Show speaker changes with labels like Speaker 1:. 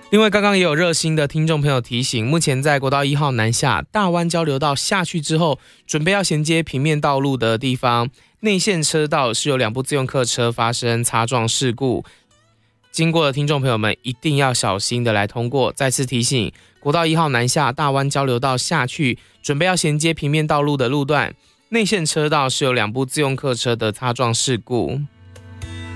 Speaker 1: 另外，刚刚也有热心的听众朋友提醒，目前在国道1号南下大湾交流道下去之后，准备要衔接平面道路的地方，内线车道是有2部自用客车发生擦撞事故，经过的听众朋友们一定要小心的来通过。再次提醒，国道1号南下大湾交流道下去，准备要衔接平面道路的路段，内线车道是有2部自用客车的擦撞事故。